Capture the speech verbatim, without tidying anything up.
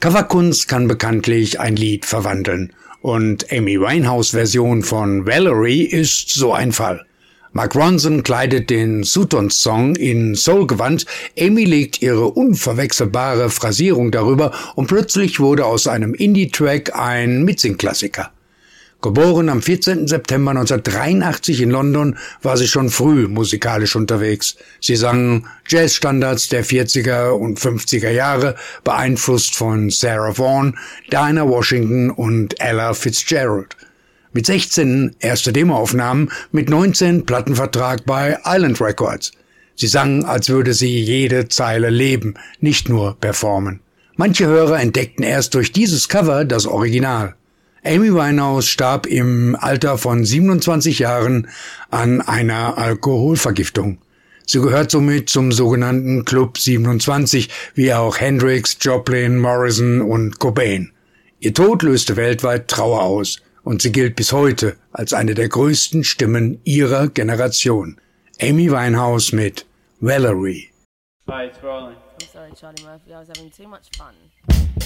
Coverkunst kann bekanntlich ein Lied verwandeln. Und Amy Winehouse' Version von Valerie ist so ein Fall. Mark Ronson kleidet den Sutton-Song in Soul-Gewand, Amy legt ihre unverwechselbare Phrasierung darüber und plötzlich wurde aus einem Indie-Track ein Mitsing-Klassiker. Geboren am vierzehnten September neunzehnhundertdreiundachtzig in London, war sie schon früh musikalisch unterwegs. Sie sang Jazzstandards der vierziger und fünfziger Jahre, beeinflusst von Sarah Vaughan, Dinah Washington und Ella Fitzgerald. Mit sechzehn erste Demoaufnahmen, mit neunzehn Plattenvertrag bei Island Records. Sie sang, als würde sie jede Zeile leben, nicht nur performen. Manche Hörer entdeckten erst durch dieses Cover das Original. Amy Winehouse starb im Alter von siebenundzwanzig Jahren an einer Alkoholvergiftung. Sie gehört somit zum sogenannten Club siebenundzwanzig, wie auch Hendrix, Joplin, Morrison und Cobain. Ihr Tod löste weltweit Trauer aus und sie gilt bis heute als eine der größten Stimmen ihrer Generation. Amy Winehouse mit Valerie. Hi, it's rolling. I'm sorry, Charlie Murphy. I was having too much fun.